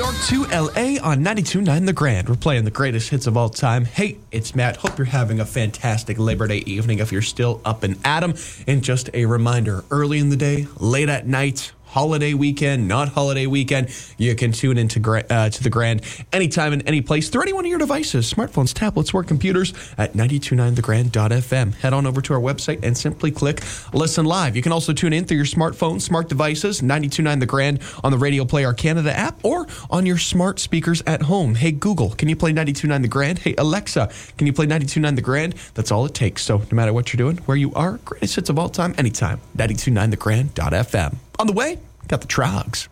York to LA on 92.9 The Grand. We're playing the greatest hits of all time. Hey, it's Matt. Hope you're having a fantastic Labor Day evening if you're still up and at 'em. And just a reminder, early in the day, late at night, holiday weekend, not holiday weekend, you can tune into to The Grand anytime and any place through any one of your devices, smartphones, tablets, or computers at 929thegrand.fm. Head on over to our website and simply click Listen Live. You can also tune in through your smartphone, smart devices, 929 The Grand on the Radio Player Canada app, or on your smart speakers at home. Hey, Google, can you play 929 The Grand? Hey, Alexa, can you play 929 The Grand? That's all it takes. So no matter what you're doing, where you are, greatest hits of all time, anytime, 929thegrand.fm. On the way, got the Trogs.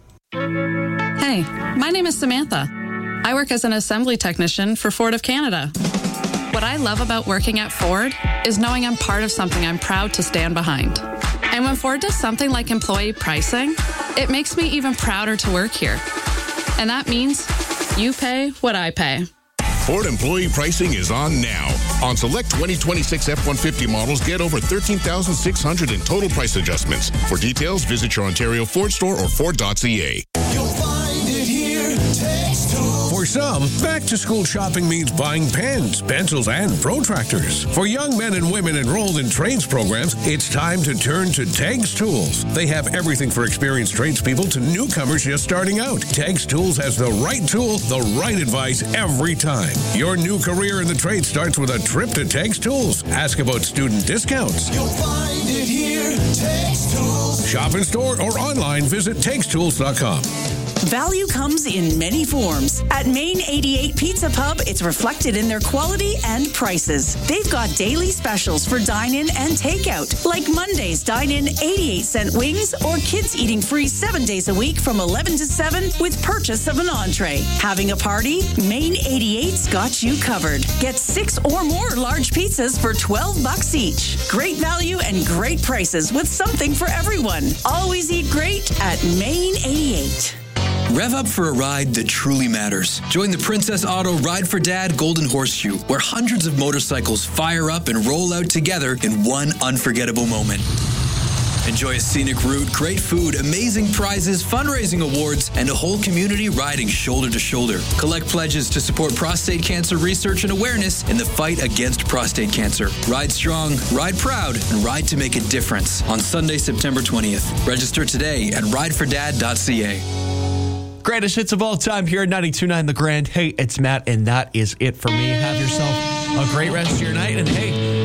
Hey, my name is Samantha. I work as an assembly technician for Ford of Canada. What I love about working at Ford is knowing I'm part of something I'm proud to stand behind. And when Ford does something like employee pricing, it makes me even prouder to work here. And that means you pay what I pay. Ford employee pricing is on now. On select 2026 F-150 models, get over $13,600 in total price adjustments. For details, visit your Ontario Ford store or Ford.ca. You'll find it here. Text Tools. For some, back-to-school shopping means buying pens, pencils, and protractors. For young men and women enrolled in trades programs, it's time to turn to Tegs Tools. They have everything for experienced tradespeople to newcomers just starting out. Tegs Tools has the right tool, the right advice every time. Your new career in the trade starts with a trip to Tegs Tools. Ask about student discounts. You'll find it here. Text Tools. Shop in store or online, visit TegsTools.com. Value comes in many forms. At Main 88 Pizza Pub, it's reflected in their quality and prices. They've got daily specials for dine-in and takeout, like Monday's dine-in 88-cent wings or kids eating free 7 days a week from 11 to 7 with purchase of an entree. Having a party? Main 88's got you covered. Get 6 or more large pizzas for $12 each. Great value and great prices with something for everyone. Always eat great at Main 88. Rev up for a ride that truly matters. Join the Princess Auto Ride for Dad Golden Horseshoe, where hundreds of motorcycles fire up and roll out together in one unforgettable moment. Enjoy a scenic route, great food, amazing prizes, fundraising awards, and a whole community riding shoulder to shoulder. Collect pledges to support prostate cancer research and awareness in the fight against prostate cancer. Ride strong, ride proud, and ride to make a difference on Sunday, September 20th. Register today at ridefordad.ca. Greatest hits of all time here at 92.9 The Grand. Hey, it's Matt, and that is it for me. Have yourself a great rest of your night, and hey,